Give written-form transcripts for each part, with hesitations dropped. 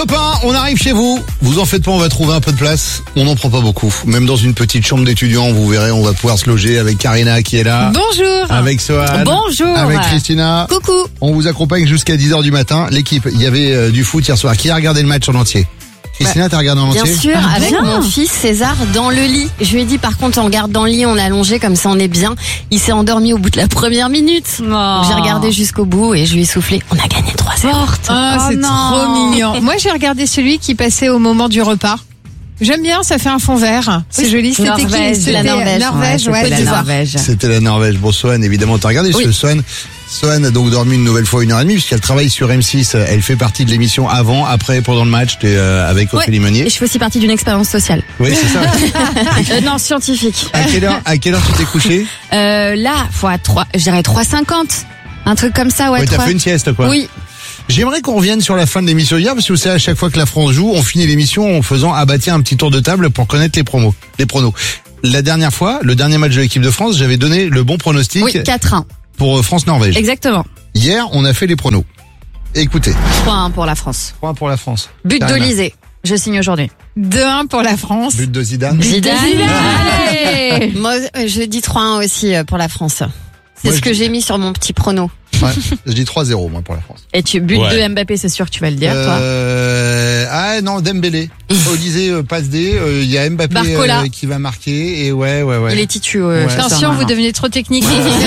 Copains, on arrive chez vous. Vous en faites pas, on va trouver un peu de place. On n'en prend pas beaucoup. Même dans une petite chambre d'étudiant, vous verrez, on va pouvoir se loger avec Karina qui est là. Bonjour. Avec Sohan. Bonjour. Avec Christina. Coucou. On vous accompagne jusqu'à 10h du matin. L'équipe, il y avait du foot hier soir. Qui a regardé le match en entier? Christina, t'as regardé en entier? Bien sûr, avec mon fils César dans le lit. Je lui ai dit par contre on regarde dans le lit, on est allongé comme ça on est bien. Il s'est endormi au bout de la première minute. Donc, j'ai regardé jusqu'au bout et je lui ai soufflé. On a gagné 3-0. C'est trop mignon. Moi j'ai regardé celui qui passait au moment du repas. J'aime bien, ça fait un fond vert. C'est joli. C'était Norvège, qui? la Norvège. Ouais, C'était c'est la ça. Norvège. C'était la Norvège. Bon, Sohan, évidemment, t'as regardé Oui. ce Sohan a donc dormi une nouvelle fois 1h30 puisqu'elle travaille sur M6. Elle fait partie de l'émission avant, après, pendant le match. T'es avec Ophélie Meunier. Et je fais aussi partie d'une expérience sociale. Oui, c'est ça. Non, scientifique. À quelle heure tu t'es couché? Là, je dirais 3h50. Un truc comme ça, ouais. Ouais, t'as fait une sieste, quoi. Oui. J'aimerais qu'on revienne sur la fin de l'émission hier, parce que vous savez, à chaque fois que la France joue, on finit l'émission en faisant un petit tour de table pour connaître les pronos. La dernière fois, le dernier match de l'équipe de France, j'avais donné le bon pronostic. Oui, 4-1. Pour France-Norvège. Exactement. Hier, on a fait les pronos. Écoutez. 3-1 pour la France. 3 pour la France. But Karina. d'Olysée. Je signe aujourd'hui. 2-1 pour la France. But de Zidane. Allez. Moi, je dis 3-1 aussi pour la France. C'est Moi, ce je que dis- j'ai mis sur mon petit prono. Ouais, je dis 3-0, moi, pour la France. Et tu but Ouais. de Mbappé, c'est sûr que tu vas le dire, toi. Ah non, Dembélé. Olysée passe D. Il y a Mbappé Barcola. qui va marquer. Et ouais. Il est titu. Ouais. Attention, vous devenez trop technique.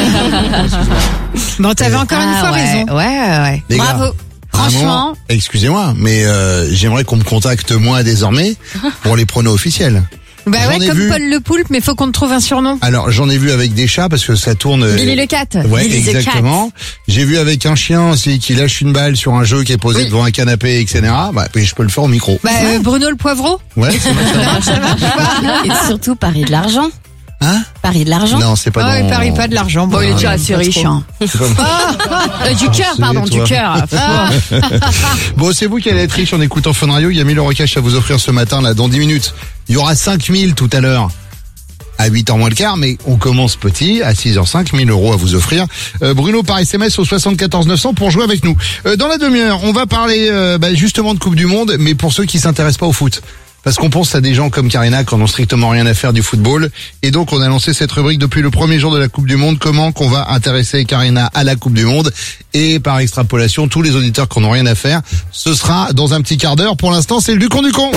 Bon, t'avais encore une fois raison. Ouais. Les gars, Bravo. à un Franchement. moment, excusez-moi, mais j'aimerais qu'on me contacte moi désormais pour les pronos officiels. Bah J'en ouais, ai comme vu. Paul le Poulpe, mais faut qu'on te trouve un surnom. Alors j'en ai vu avec des chats parce que ça tourne. Billy le Cat. Ouais, Billy the exactement. J'ai vu avec un chien aussi qui lâche une balle sur un jeu qui est posé Oui. devant un canapé, etc. Bah, puis je peux le faire au micro. Bah, Bruno le Poivreau. Ouais, ça marche. Et surtout Paris de l'argent. Hein? Paris de l'argent. Non, c'est pas Ah, dans... il parie pas de l'argent. Bon, il est ouais, déjà pas assez trop. riche. Hein. C'est pas- Du cœur, pardon, C'est du toi. cœur. Bon, c'est vous qui allez être riche en écoutant Fun Radio. Il y a 1000 € cash à vous offrir ce matin, là, dans 10 minutes. Il y aura 5000 tout à l'heure. À 8h moins le quart, mais on commence petit, à 6h05, 1000 € à vous offrir. Bruno par SMS au 74 900 pour jouer avec nous. Dans la demi-heure, on va parler justement de Coupe du Monde, mais pour ceux qui s'intéressent pas au foot. Parce qu'on pense à des gens comme Karina qui n'ont strictement rien à faire du football. Et donc, on a lancé cette rubrique depuis le premier jour de la Coupe du Monde. Comment qu'on va intéresser Karina à la Coupe du Monde? Et par extrapolation, tous les auditeurs qui n'ont rien à faire. Ce sera dans un petit quart d'heure. Pour l'instant, c'est le du con du con.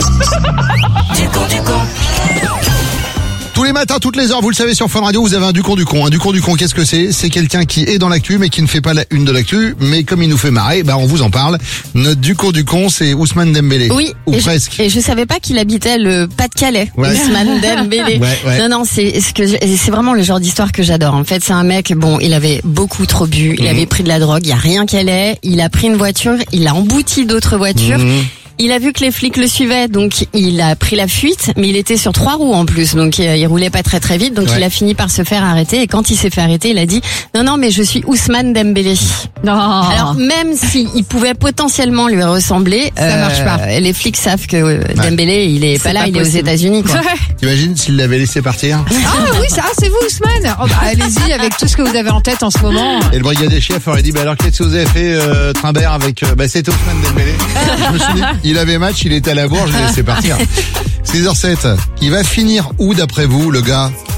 Tous les matins, toutes les heures, vous le savez sur Fun Radio, vous avez un du con du con. Un du con du con, qu'est-ce que c'est? C'est quelqu'un qui est dans l'actu, mais qui ne fait pas la une de l'actu. Mais comme il nous fait marrer, on vous en parle. Notre du con, c'est Ousmane Dembélé. Oui. Ou et presque. Je savais pas qu'il habitait le Pas-de-Calais. Ouais. Ousmane Dembélé. Ouais. Non, c'est vraiment le genre d'histoire que j'adore. En fait, c'est un mec, il avait beaucoup trop bu, il avait pris de la drogue, il y a rien qui allait, il a pris une voiture, il a embouti d'autres voitures. Il a vu que les flics le suivaient, donc il a pris la fuite, mais il était sur 3 roues en plus, donc il roulait pas très très vite, donc Ouais. il a fini par se faire arrêter. Et quand il s'est fait arrêter, il a dit non, mais je suis Ousmane Dembélé. Non. Alors même s'il pouvait potentiellement lui ressembler, Ça marche pas. les flics savent que Dembélé, il est pas là, pas il est aux possible. États-Unis, quoi. T'imagines s'il l'avait laissé partir? Ah oui, c'est vous Ousmane. Oh, bah, allez-y avec tout ce que vous avez en tête en ce moment. Et le brigadier chef aurait dit, alors qu'est-ce que vous avez fait, Trimbert, avec, c'était Ousmane Dembélé. Je me suis dit, il avait match, il était à la bourre, je l'ai laissé partir. 6h07. Il va finir où, d'après vous, le gars